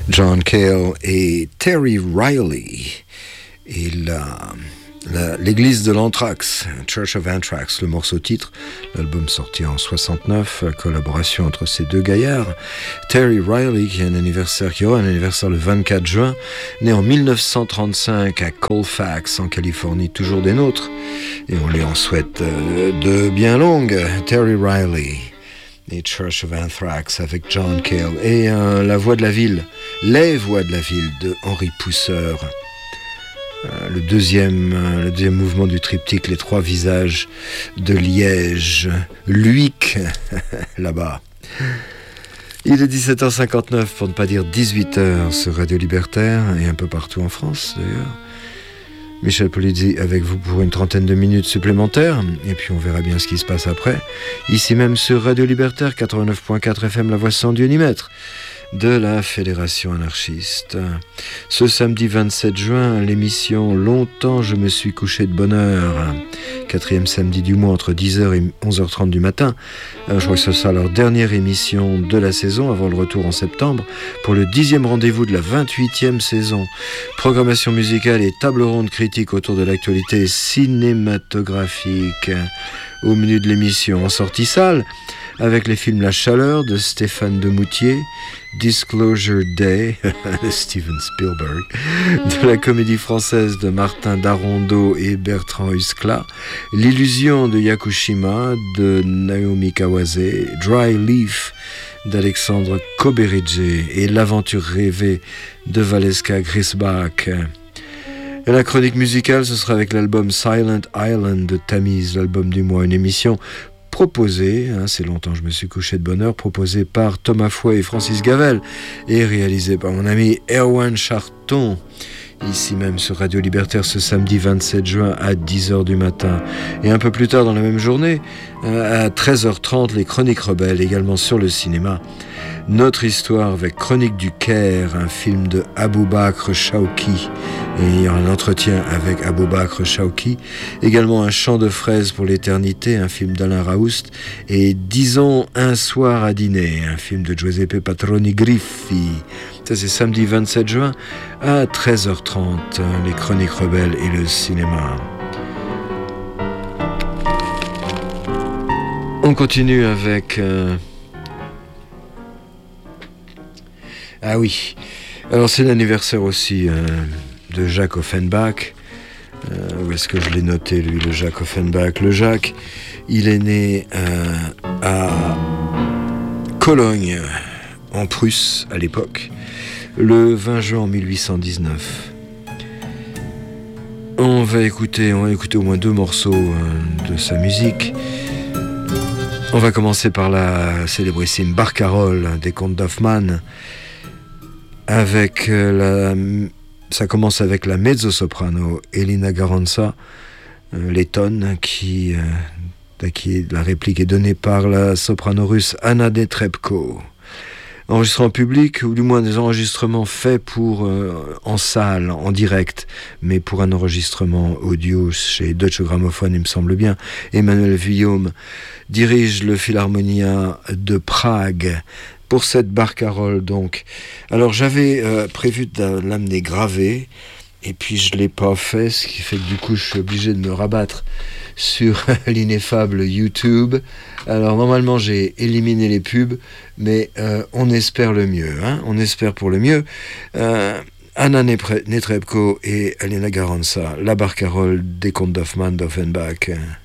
John Cale et Terry Riley et l'église de l'Anthrax, Church of Anthrax, le morceau titre, l'album sorti en 69, collaboration entre ces deux gaillards. Terry Riley qui aura un anniversaire le 24 juin, né en 1935 à Colfax en Californie, toujours des nôtres, et on lui en souhaite de bien longues. Terry Riley et Church of Anthrax avec John Cale et la voix de la ville, les voix de la ville de Henri Pousseur. Le deuxième mouvement du triptyque, les trois visages de Liège, Luic, là-bas. Il est 17h59, pour ne pas dire 18h, sur Radio Libertaire, et un peu partout en France, d'ailleurs. Michel Polizzi avec vous pour une trentaine de minutes supplémentaires, et puis on verra bien ce qui se passe après. Ici même sur Radio Libertaire, 89.4 FM, la voix sans Dieu ni maître de la Fédération anarchiste. Ce samedi 27 juin, l'émission Longtemps je me suis couché de bonne heure, quatrième samedi du mois entre 10h et 11h30 du matin. Je crois que ce sera leur dernière émission de la saison avant le retour en septembre pour le 10e rendez-vous de la 28e saison. Programmation musicale et table ronde critique autour de l'actualité cinématographique. Au menu de l'émission en sortie salle, avec les films La Chaleur de Stéphane Demoutier, Disclosure Day de Steven Spielberg, de la comédie française de Martin Darondeau et Bertrand Huskla, L'illusion de Yakushima de Naomi Kawase, Dry Leaf d'Alexandre Koberidze et L'aventure rêvée de Valeska Grisbach. Et la chronique musicale, ce sera avec l'album Silent Island de Tamise, l'album du mois, une émission proposée, c'est longtemps je me suis couché de bonne heure, proposée par Thomas Fouet et Francis Gavel et réalisée par mon ami Erwan Charton, ici même sur Radio Libertaire ce samedi 27 juin à 10h du matin. Et un peu plus tard dans la même journée, à 13h30, les Chroniques Rebelles, également sur le cinéma. Notre histoire avec Chronique du Caire, un film de Aboubakr Chawki. Et il y aura un entretien avec Aboubakr Chawki. Également un chant de fraises pour l'éternité, un film d'Alain Raoust. Et Disons un soir à dîner, un film de Giuseppe Patroni Griffi. Ça c'est samedi 27 juin à 13h30, les Chroniques Rebelles et le cinéma. On continue avec... Ah oui, alors c'est l'anniversaire aussi de Jacques Offenbach. Où est-ce que je l'ai noté, lui, le Jacques Offenbach? Le Jacques, il est né à Cologne, en Prusse, à l'époque, le 20 juin 1819. On va écouter au moins 2 morceaux de sa musique. On va commencer par la célébrissime Barcarolle des Comtes d'Hoffmann. Ça commence avec la mezzo-soprano Elina Garanza, lettonne, qui la réplique est donnée par la soprano russe Anna Netrebko. Enregistrement public, ou du moins des enregistrements faits pour en salle, en direct, mais pour un enregistrement audio chez Deutsche Grammophon, il me semble bien. Emmanuel Vuillaume dirige le Philharmonia de Prague pour cette Barcarolle, donc. Alors j'avais prévu de l'amener gravée, et puis je ne l'ai pas fait, ce qui fait que du coup je suis obligé de me rabattre sur l'ineffable YouTube. Alors normalement j'ai éliminé les pubs, mais on espère le mieux, on espère pour le mieux. Anna Netrebko et Elena Garanza, la Barcarolle des Comtes d'Hoffmann d'Offenbach.